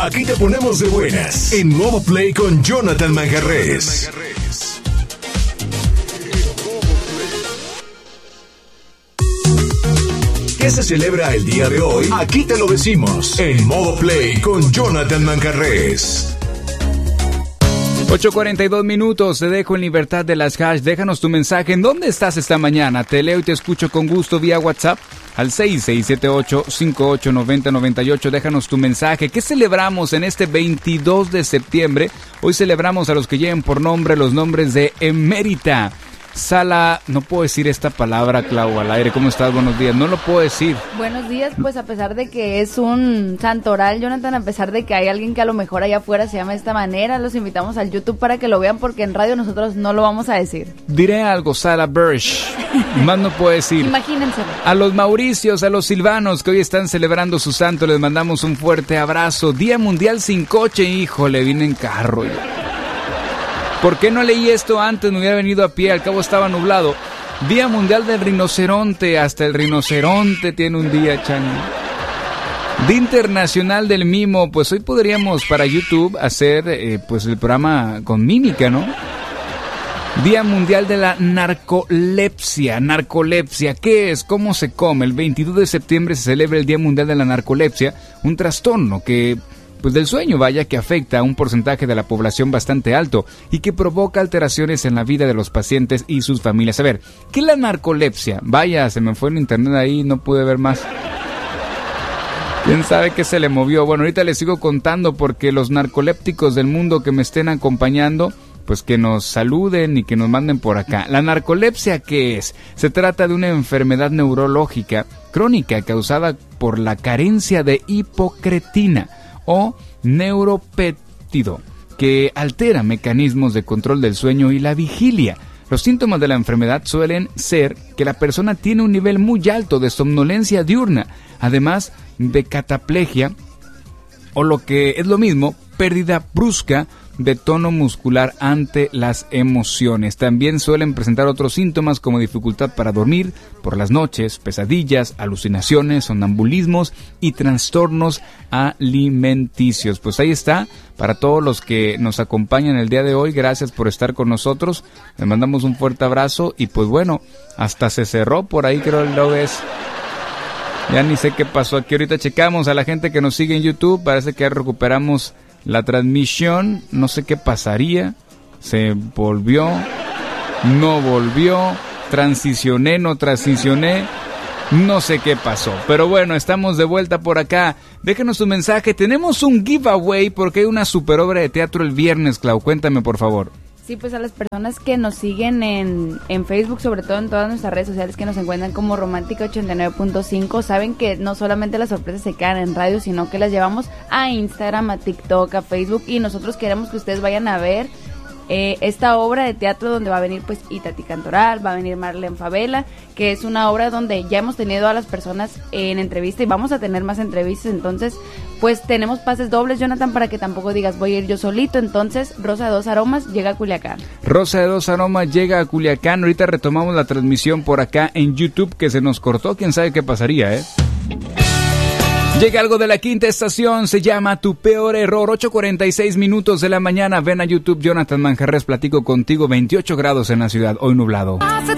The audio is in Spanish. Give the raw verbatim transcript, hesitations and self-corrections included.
Aquí te ponemos de buenas. En Modo Play con Jonathan Manjarrés. ¿Qué se celebra el día de hoy? Aquí te lo decimos. En Modo Play con Jonathan Manjarrés. ocho cuarenta y dos minutos, te dejo en libertad de las hash. Déjanos tu mensaje. ¿En dónde estás esta mañana? Te leo y te escucho con gusto vía WhatsApp al seis seis siete ocho, cinco ocho nueve cero nueve ocho. Déjanos tu mensaje. ¿Qué celebramos en este veintidós de septiembre? Hoy celebramos a los que lleven por nombre los nombres de Emérita Sala, no puedo decir esta palabra, Clau, al aire. ¿Cómo estás? Buenos días. No lo puedo decir. Buenos días, pues a pesar de que es un santoral, Jonathan, a pesar de que hay alguien que a lo mejor allá afuera se llama de esta manera, los invitamos al YouTube para que lo vean, porque en radio nosotros no lo vamos a decir. Diré algo, Sala Birch. Más no puedo decir. Imagínense. A los Mauricios, a los Silvanos que hoy están celebrando su santo, les mandamos un fuerte abrazo. Día Mundial sin coche, híjole, vine en carro. ¿Por qué no leí esto antes? Me hubiera venido a pie, al cabo estaba nublado. Día Mundial del Rinoceronte, hasta el rinoceronte tiene un día, Changi. Día Internacional del Mimo, pues hoy podríamos para YouTube hacer eh, pues el programa con mímica, ¿no? Día Mundial de la Narcolepsia. Narcolepsia, ¿qué es? ¿Cómo se come? El veintidós de septiembre se celebra el Día Mundial de la Narcolepsia, un trastorno que... pues del sueño, vaya, que afecta a un porcentaje de la población bastante alto y que provoca alteraciones en la vida de los pacientes y sus familias. A ver, ¿qué es la narcolepsia? Vaya, se me fue en internet ahí, no pude ver más. ¿Quién sabe qué se le movió? Bueno, ahorita les sigo contando, porque los narcolépticos del mundo que me estén acompañando, pues que nos saluden y que nos manden por acá. ¿La narcolepsia qué es? Se trata de una enfermedad neurológica crónica causada por la carencia de hipocretina o neuropéptido, que altera mecanismos de control del sueño y la vigilia. Los síntomas de la enfermedad suelen ser que la persona tiene un nivel muy alto de somnolencia diurna, además de cataplegia, o lo que es lo mismo, pérdida brusca de tono muscular ante las emociones. También suelen presentar otros síntomas como dificultad para dormir por las noches, pesadillas, alucinaciones, sonambulismos y trastornos alimenticios. Pues ahí está, para todos los que nos acompañan el día de hoy, gracias por estar con nosotros. Les mandamos un fuerte abrazo y pues bueno, hasta se cerró por ahí, creo lo ves. Ya ni sé qué pasó aquí. Ahorita checamos a la gente que nos sigue en YouTube. Parece que ya recuperamos la transmisión. No sé qué pasaría. Se volvió, no volvió, transicioné, no transicioné. No sé qué pasó. Pero bueno, estamos de vuelta por acá. Déjenos su mensaje. Tenemos un giveaway porque hay una super obra de teatro el viernes, Clau. Cuéntame, por favor. Sí, pues a las personas que nos siguen en, en Facebook, sobre todo en todas nuestras redes sociales que nos encuentran como Romántica ochenta y nueve punto cinco, saben que no solamente las sorpresas se quedan en radio, sino que las llevamos a Instagram, a TikTok, a Facebook, y nosotros queremos que ustedes vayan a ver eh, esta obra de teatro donde va a venir pues Itatí Cantoral, va a venir Marlene Favela, que es una obra donde ya hemos tenido a las personas en entrevista y vamos a tener más entrevistas. Entonces pues tenemos pases dobles, Jonathan, para que tampoco digas voy a ir yo solito. Entonces Rosa de Dos Aromas llega a Culiacán. Rosa de Dos Aromas llega a Culiacán. Ahorita retomamos la transmisión por acá en YouTube, que se nos cortó, quién sabe qué pasaría, ¿eh? Llega algo de la quinta estación, se llama Tu Peor Error. Ocho cuarenta y seis minutos de la mañana. Ven a YouTube, Jonathan Manjarrés, platico contigo. Veintiocho grados en la ciudad, hoy nublado.